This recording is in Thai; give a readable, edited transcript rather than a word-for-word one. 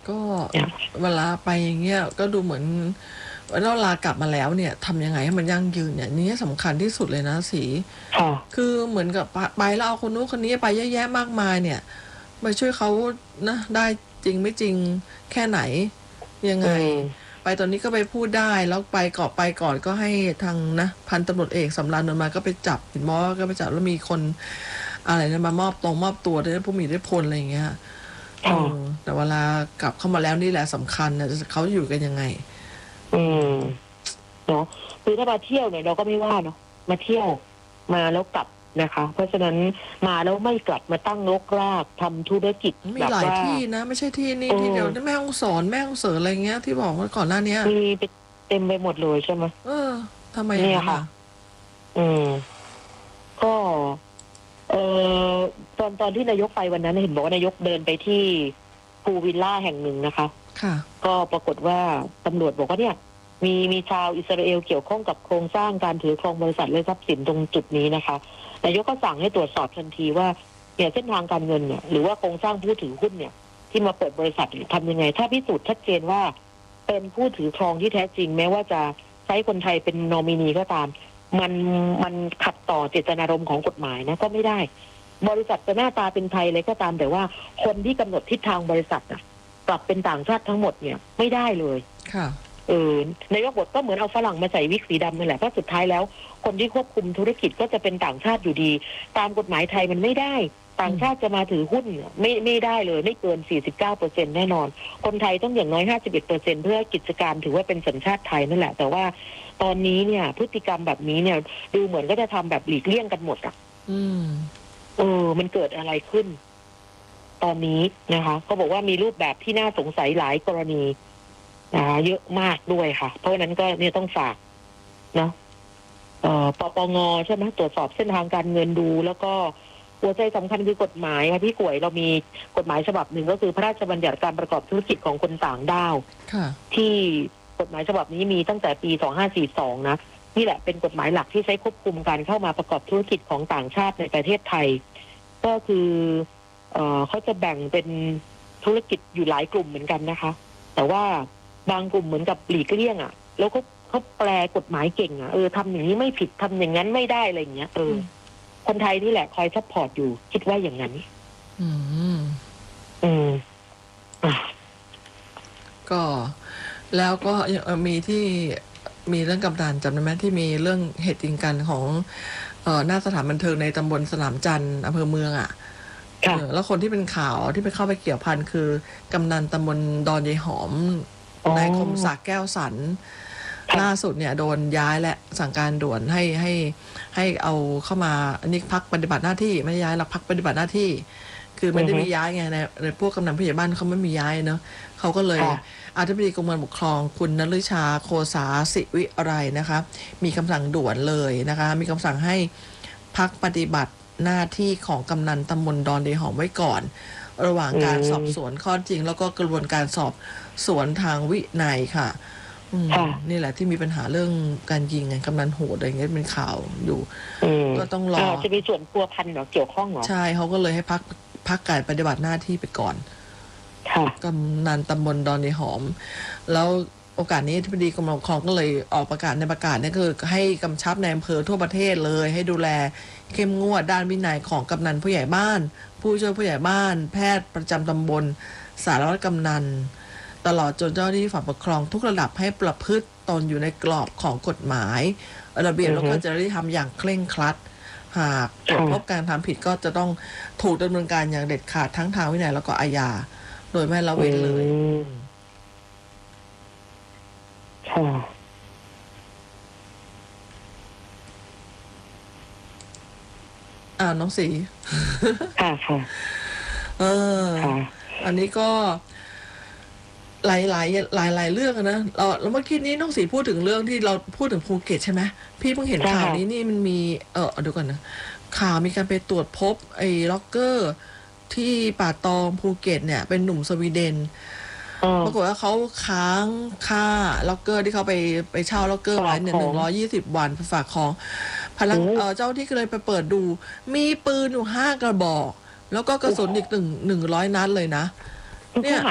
ก็เวลาไปอย่างเงี้ยก็ดูเหมือนเวลากลับมาแล้วเนี่ยทำยังไงให้มันยั่งยืนเนี่ยนี่สำคัญที่สุดเลยนะสีค่ะคือเหมือนกับไปแล้วเอาคนนู้นคนนี้ไปเยอะแยะมากมายเนี่ยไปช่วยเขานะได้จริงไม่จริงแค่ไหนยังอืไงมไปตอนนี้ก็ไปพูดได้แล้วไปก่อนก็ให้ทางนะพันตำรวจเอกสำราญนนท์มาก็ไปจับเห็นบอกว่าก็ไปจับแล้วมีคนอะไรนะมามอบตัวได้ผู้มีอิทธิพลอะไรอย่างเงี้ย เอค่ะอแต่เวลากลับเข้ามาแล้วนี่แหละสำคัญนะเขาอยู่กันยังไงอืมเนาะคือถ้ามาเที่ยวเนี่ยเราก็ไม่ว่าเนาะมาเที่ยวมาแล้วกลับนะคะ เพราะฉะนั้นมาแล้วไม่กลับมาตั้งรกรากทำธุรกิจมีหลายแบบว่าที่นะไม่ใช่ที่นี่เอที่เดียวอแม่ฮ่องสอนแม่ฮ่องเสออะไรเงี้ยที่บอกว่าก่อนหน้าเนี้ยมีไปเต็มไปหมดเลยใช่ไหมเออทำไมอย่างเนี่ยค่ะนั้นอ่ะอืมก็เออตอนที่นายกไปวันนั้นเห็นบอกว่านายกเดินไปที่พูลวิลล่าแห่งหนึ่งนะคะค่ะก็ปรากฏว่าตำรวจบอกว่าเนี่ยมีชาวอิสราเอลเกี่ยวข้องกับโครงสร้างการถือครองบริษัทและทรัพย์สินตรงจุดนี้นะคะนายกก็สั่งให้ตรวจสอบทันทีว่าเนี่ยเส้นทางการเงินเนี่ยหรือว่าโครงสร้างผู้ถือหุ้นเนี่ยที่มาเปิดบริษัททำยังไงถ้าพิสูจน์ชัดเจนว่าเป็นผู้ถือครองที่แท้จริงแม้ว่าจะใช้คนไทยเป็นนอมินีก็ตามมันมันขัดต่อเจตนารมณ์ของกฎหมายนะก็ไม่ได้บริษัทจะหน้าตาเป็นไทยเลยก็ตามแต่ว่าคนที่กำหนดทิศทางบริษัทกลับเป็นต่างชาติทั้งหมดเนี่ยไม่ได้เลยค่ะนายกบทก็เหมือนเอาฝรั่งมาใส่วิกสีดำนั่นแหละเพราะสุดท้ายแล้วคนที่ควบคุมธุรกิจก็จะเป็นต่างชาติอยู่ดีตามกฎหมายไทยมันไม่ได้ต่างชาติจะมาถือหุ้นไม่ได้เลยไม่เกิน 49% แน่นอนคนไทยต้องอย่างน้อย 51%เพื่อกิจการถือว่าเป็นสัญชาติไทยนั่นแหละแต่ว่าตอนนี้เนี่ยพฤติกรรมแบบนี้เนี่ยดูเหมือนก็จะทำแบบหลีกเลี่ยงกันหมดอ่ะอืมมันเกิดอะไรขึ้นตอนนี้นะคะเขาบอกว่ามีรูปแบบที่น่าสงสัยหลายกรณีเยอะมากด้วยค่ะเพราะฉะนั้นก็เนี่ยต้องฝากเนาะปปงใช่ไหมตรวจสอบเส้นทางการเงินดูแล้วก็หัวใจสำคัญคือกฎหมายค่ะพี่กวยเรามีกฎหมายฉบับหนึ่งก็คือพระราชบัญญัติการประกอบธุรกิจของคนต่างด้าวค่ะที่กฎหมายฉบับนี้มีตั้งแต่ปี2542นะนี่แหละเป็นกฎหมายหลักที่ใช้ควบคุมการเข้ามาประกอบธุรกิจของต่างชาติในประเทศไทยก็คือเขาจะแบ่งเป็นธุรกิจอยู่หลายกลุ่มเหมือนกันนะคะแต่ว่าบางกลุ่มเหมือนกับหลีกเลี่ยงแล้วก็เขาแปลกฎหมายเก่งทำอย่างนี้ไม่ผิดทำอย่างนั้นไม่ได้อะไรอย่างเงี้ยคนไทยนี่แหละคอยซัพพอร์ตอยู่คิดว่าอย่างนั้นอืมอืมก็แล้วก็มีที่มีเรื่องกำนันจำได้ไหมที่มีเรื่องเหตุยิงกันของหน้าสถานบันเทิงในตำบลสนามจันทร์อำเภอเมืองอ่ะแล้วคนที่เป็นข่าวที่ไปเข้าไปเกี่ยวพันคือกำนันตำบลดอนยายหอมนายคมศักดิ์แก้วสันล่าสุดเนี่ยโดนย้ายและสั่งการด่วนให้เอาเข้ามาอันนี้พักปฏิบัติหน้าที่ไม่ย้ายหรอกพักปฏิบัติหน้าที่คือมันได้มีย้ายไงในพวกกำนันผู้ใหญ่บ้านเขาไม่มีย้ายเนาะเขาก็เลยอธิบดีกรมการปกครองคุณนฤชาโคสาสิวิไรนะคะมีคำสั่งด่วนเลยนะคะมีคำสั่งให้พักปฏิบัติหน้าที่ของกำนันตำบลดอนเดหอมไว้ก่อนระหว่างการสอบสวนข้อจริงแล้วก็กระบวนการสอบสวนทางวินัยค่ะนี่แหละที่มีปัญหาเรื่องการยิงไงกำนันโหดอะไรเงี้ยเป็นข่าวอยู่ก็ต้องรอจะมีส่วนพัวพันหรอเกี่ยวข้องหรอใช่เขาก็เลยให้พักการปฏิบัติหน้าที่ไปก่อนกำนันตำบลดอนในหอมแล้วโอกาสนี้ที่พอดีกรมปกครองก็เลยออกประกาศในประกาศนี่คือให้กำชับในอำเภอทั่วประเทศเลยให้ดูแลเข้มงวดด้านวินัยของกำนันผู้ใหญ่บ้านผู้ช่วยผู้ใหญ่บ้านแพทย์ประจำตำบลสารวัตรกำนันตลอดจนเจ้าหน้าที่ฝ่ายปกครองทุกระดับให้ประพฤติตนอยู่ในกรอบของกฎหมายระเบียบแล้วก็จริยธรรมอย่างเคร่งครัดหากตรวจพบการทำผิดก็จะต้องถูกดำเนินการอย่างเด็ดขาดทั้งทางวินัยแล้วก็อาญาโดยไม่ละเว้นเลยค่ะน้องสีค่ะอันนี้ก็หลายเรื่องนะแล้วเมื่อกี้นี้น้องสีพูดถึงเรื่องที่เราพูดถึงภูเก็ตใช่ไหมพี่เพิ่งเห็นข่าวนี้นี่มันมีเดี๋ยวก่อนนะข่าวมีการไปตรวจพบไอ้ล็อกเกอร์ที่ป่าตองภูเก็ตเนี่ยเป็นหนุ่มสวีเดนปรากฏว่าเขาค้างค่าล็อกเกอร์ที่เขาไปเช่าล็อกเกอร์ไว้เนี่ย120 วันฝากของพลังเจ้าที่ก็เลยไปเปิดดูมีปืนอยู่5 กระบอกแล้วก็กระสุนอีก100 นัดเลยนะเนี่ย